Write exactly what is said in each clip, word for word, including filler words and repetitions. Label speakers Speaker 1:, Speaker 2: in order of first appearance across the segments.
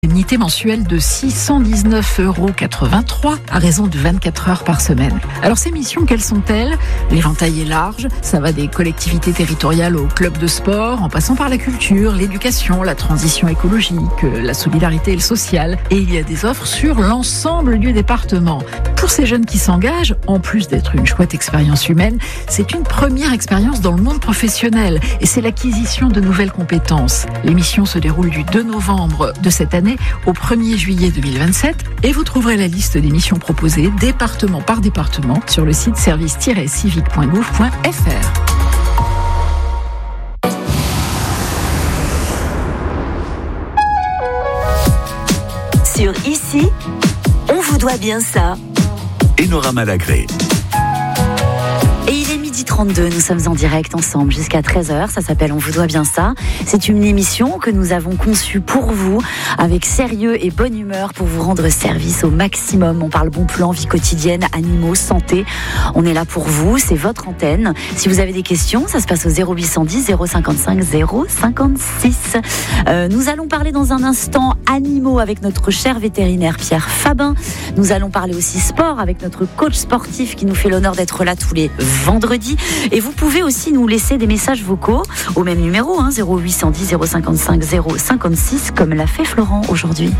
Speaker 1: Indemnité mensuelle de six cent dix-neuf euros quatre-vingt-trois à raison de vingt-quatre heures par semaine. Alors ces missions, quelles sont-elles ? L'éventail est large, ça va des collectivités territoriales aux clubs de sport, en passant par la culture, l'éducation, la transition écologique, la solidarité et le social. Et il y a des offres sur l'ensemble du département. Pour ces jeunes qui s'engagent, en plus d'être une chouette expérience humaine, c'est une première expérience dans le monde professionnel et c'est l'acquisition de nouvelles compétences. L'émission se déroule du deux novembre de cette année au premier juillet deux mille vingt-sept et vous trouverez la liste des missions proposées département par département sur le site service tiret civique point gouv point f r.
Speaker 2: Sur Ici, on vous doit bien ça.
Speaker 3: Enora Malagré.
Speaker 2: Et il est midi trente-deux, nous sommes en direct ensemble jusqu'à treize heures, ça s'appelle On vous doit bien ça. C'est une émission que nous avons conçue pour vous, avec sérieux et bonne humeur pour vous rendre service au maximum. On parle bon plan, vie quotidienne, animaux, santé. On est là pour vous, c'est votre antenne. Si vous avez des questions, ça se passe au zéro huit cent dix zéro cinquante-cinq zéro cinquante-six. Euh, nous allons parler dans un instant animaux avec notre cher vétérinaire Pierre Fabin. Nous allons parler aussi sport avec notre coach sportif qui nous fait l'honneur d'être là tous les vendredi. Et vous pouvez aussi nous laisser des messages vocaux au même numéro, hein, zéro huit cent dix zéro cinquante-cinq zéro cinquante-six, comme l'a fait Florent aujourd'hui.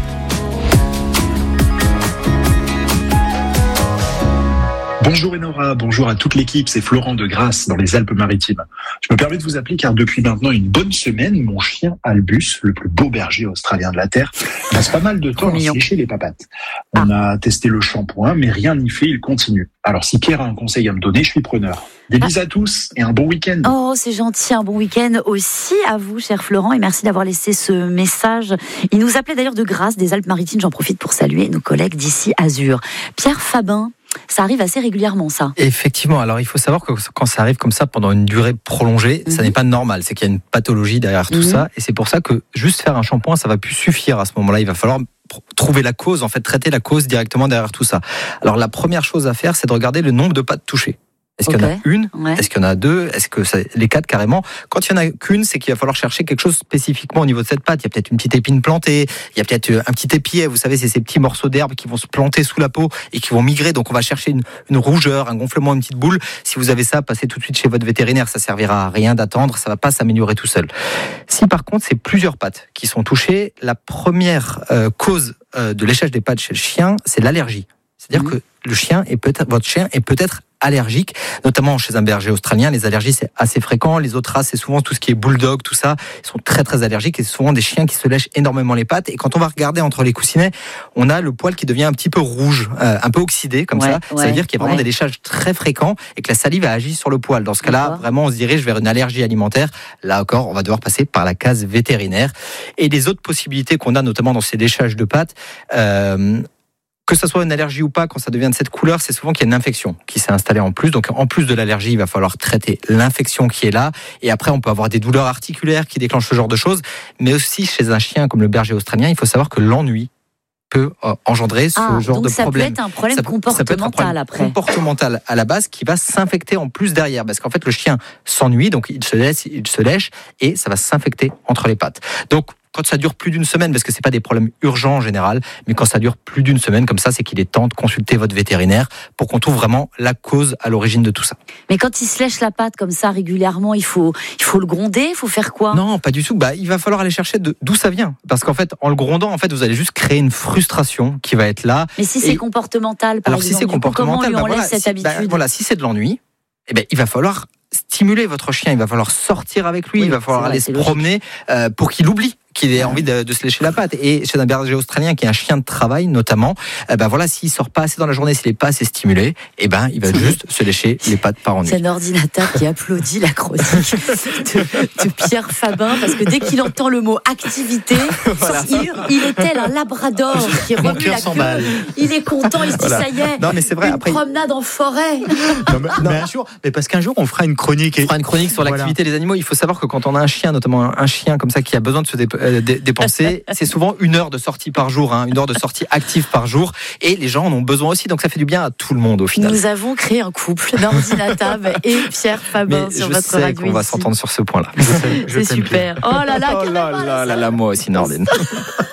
Speaker 4: Bonjour Enora, bonjour à toute l'équipe, c'est Florent de Grasse dans les Alpes-Maritimes. Je me permets de vous appeler car depuis maintenant une bonne semaine, mon chien Albus, le plus beau berger australien de la Terre, passe pas mal de temps à se lécher les papates. On ah. a testé le shampoing, mais rien n'y fait, il continue. Alors si Pierre a un conseil à me donner, je suis preneur. Des bises ah. à tous et un bon week-end.
Speaker 2: Oh, c'est gentil, un bon week-end aussi à vous, cher Florent, et merci d'avoir laissé ce message. Il nous appelait d'ailleurs de Grasse, des Alpes-Maritimes, j'en profite pour saluer nos collègues d'ici Azur. Pierre Fabin, ça arrive assez régulièrement, ça.
Speaker 5: Effectivement. Alors, il faut savoir que quand ça arrive comme ça pendant une durée prolongée, mmh. ça n'est pas normal. C'est qu'il y a une pathologie derrière tout mmh. ça. Et c'est pour ça que juste faire un shampoing, ça va plus suffire à ce moment-là. Il va falloir trouver la cause, en fait, traiter la cause directement derrière tout ça. Alors, la première chose à faire, c'est de regarder le nombre de pattes touchées. Est-ce okay. qu'il y en a une ? Ouais. Est-ce qu'il y en a deux ? Est-ce que ça, les quatre carrément ? Quand il n'y en a qu'une, c'est qu'il va falloir chercher quelque chose spécifiquement au niveau de cette patte. Il y a peut-être une petite épine plantée, il y a peut-être un petit épiet. Vous savez, c'est ces petits morceaux d'herbe qui vont se planter sous la peau et qui vont migrer. Donc on va chercher une, une rougeur, un gonflement, une petite boule. Si vous avez ça, passez tout de suite chez votre vétérinaire. Ça servira à rien d'attendre, ça ne va pas s'améliorer tout seul. Si par contre, c'est plusieurs pattes qui sont touchées, la première euh, cause euh, de léchage des pattes chez le chien, c'est l'allergie. C'est-à-dire mmh. que le chien est peut-être, votre chien est peut-être allergique, notamment chez un berger australien. Les allergies, c'est assez fréquent. Les autres races, c'est souvent tout ce qui est bulldog, tout ça. Ils sont très, très allergiques et c'est souvent des chiens qui se lèchent énormément les pattes. Et quand on va regarder entre les coussinets, on a le poil qui devient un petit peu rouge, euh, un peu oxydé, comme ouais, ça. Ouais, ça veut dire qu'il y a vraiment ouais. des léchages très fréquents et que la salive a agi sur le poil. Dans ce cas-là, D'accord. vraiment, on se dirige vers une allergie alimentaire. Là encore, on va devoir passer par la case vétérinaire. Et les autres possibilités qu'on a, notamment dans ces léchages de pattes, euh, que ça soit une allergie ou pas, quand ça devient de cette couleur, c'est souvent qu'il y a une infection qui s'est installée en plus. Donc, en plus de l'allergie, il va falloir traiter l'infection qui est là. Et après, on peut avoir des douleurs articulaires qui déclenchent ce genre de choses. Mais aussi, chez un chien comme le berger australien, il faut savoir que l'ennui peut engendrer ce
Speaker 2: ah,
Speaker 5: genre de
Speaker 2: ça
Speaker 5: problème.
Speaker 2: Peut être un problème
Speaker 5: ça,
Speaker 2: comportemental
Speaker 5: ça peut être un problème
Speaker 2: après.
Speaker 5: comportemental à la base qui va s'infecter en plus derrière. Parce qu'en fait, le chien s'ennuie, donc il se laisse, il se lèche et ça va s'infecter entre les pattes. Donc, quand ça dure plus d'une semaine, parce que c'est pas des problèmes urgents en général, mais quand ça dure plus d'une semaine comme ça, c'est qu'il est temps de consulter votre vétérinaire pour qu'on trouve vraiment la cause à l'origine de tout ça.
Speaker 2: Mais quand il se lèche la patte comme ça régulièrement, il faut, il faut le gronder, il faut faire quoi ?
Speaker 5: Non, pas du tout. Bah, il va falloir aller chercher de, d'où ça vient, parce qu'en fait, en le grondant, en fait, vous allez juste créer une frustration qui va être là.
Speaker 2: Mais si et... c'est comportemental, par
Speaker 5: Alors
Speaker 2: exemple,
Speaker 5: si c'est comportemental,
Speaker 2: comment lui
Speaker 5: bah,
Speaker 2: enlève
Speaker 5: voilà,
Speaker 2: cette
Speaker 5: si,
Speaker 2: habitude ?
Speaker 5: bah, voilà, si c'est de l'ennui, eh ben, il va falloir stimuler votre chien, il va falloir sortir avec lui, oui, il va falloir aller vrai, se promener euh, pour qu'il oublie qu'il ait envie de, de se lécher la patte. Et chez un berger australien qui est un chien de travail notamment, eh ben voilà, s'il sort pas assez dans la journée, s'il est pas assez stimulé, eh ben il va juste se lécher les pattes par ennui.
Speaker 2: C'est un ordinateur qui applaudit la chronique de, de Pierre Fabin parce que dès qu'il entend le mot activité, voilà. il, il est tel un labrador qui remue la queue. Il est content, il se dit voilà. ça y est.
Speaker 5: Non mais c'est vrai.
Speaker 2: Une
Speaker 5: après,
Speaker 2: promenade en forêt.
Speaker 6: Non, mais, non, mais un jour, mais parce qu'un jour on fera une chronique. Et...
Speaker 5: On fera une chronique sur l'activité voilà. des animaux. Il faut savoir que quand on a un chien, notamment un, un chien comme ça qui a besoin de se dé, euh, dé, dépenser, c'est souvent une heure de sortie par jour, hein, une heure de sortie active par jour, et les gens en ont besoin aussi, donc ça fait du bien à tout le monde au final.
Speaker 2: Nous avons créé un couple, Nordinatab et Pierre Fabin
Speaker 5: Mais
Speaker 2: sur
Speaker 5: je
Speaker 2: votre
Speaker 5: sais
Speaker 2: radio.
Speaker 5: qu'on va
Speaker 2: ici.
Speaker 5: s'entendre sur ce point-là.
Speaker 2: C'est super. Oh là là,
Speaker 5: oh là là, là, là, moi aussi Nordine.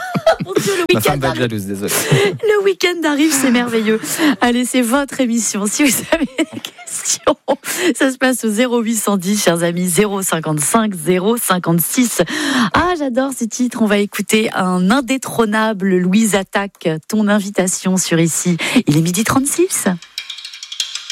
Speaker 2: Mon Dieu, le
Speaker 5: Ma femme
Speaker 2: week-end
Speaker 5: va être
Speaker 2: arrive.
Speaker 5: jalouse, désolé.
Speaker 2: Le week-end arrive, c'est merveilleux. Allez, c'est votre émission. Si vous avez des questions, ça se passe au zéro huit cent dix, chers amis, zéro cinquante-cinq, zéro cinquante-six. Ah, j'adore ce titre. On va écouter un indétrônable Louise Attaque, ton invitation sur Ici. Il est midi trente-six.